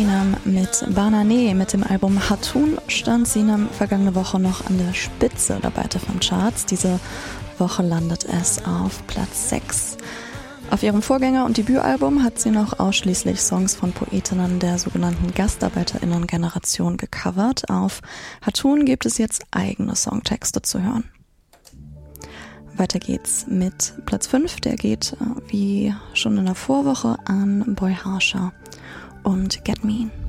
Mit Banane, mit dem Album Hatun, stand Sinem vergangene Woche noch an der Spitze der BITFM-Charts. Diese Woche landet es auf Platz 6. Auf ihrem Vorgänger- und Debütalbum hat sie noch ausschließlich Songs von Poetinnen der sogenannten GastarbeiterInnen-Generation gecovert. Auf Hatun gibt es jetzt eigene Songtexte zu hören. Weiter geht's mit Platz 5, der geht wie schon in der Vorwoche an Boy Harsher und Get Me.